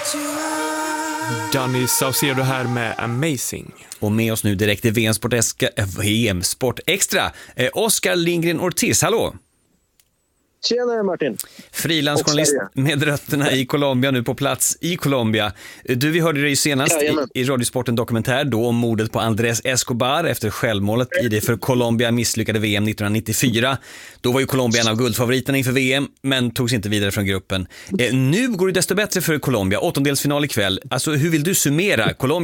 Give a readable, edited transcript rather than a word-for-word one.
Danny Saucedo här med Amazing. Och med oss nu direkt i VM Sport Extra, Oskar Lindgren Ortiz, hallå! Tjena Martin. Frilansjournalist med rötterna i Colombia, nu på plats i Colombia. Vi hörde dig senast i Radiosporten dokumentär då om mordet på Andrés Escobar efter självmålet i det för Colombia misslyckade VM 1994. Då var ju Colombia en av guldfavoriterna inför VM, men togs inte vidare från gruppen. Nu går det desto bättre för Colombia, åttondelsfinal ikväll. Alltså, hur vill du summera Colombia